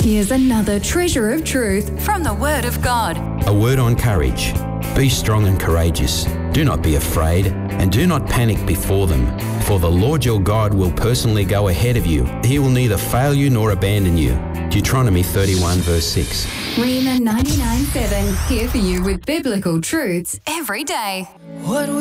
Here's another treasure of truth from the Word of God. A word on courage. Be strong and courageous. Do not be afraid, and do not panic before them. For the Lord your God will personally go ahead of you. He will neither fail you nor abandon you. Deuteronomy 31 verse 6. Rima 99.7, here for you with biblical truths every day.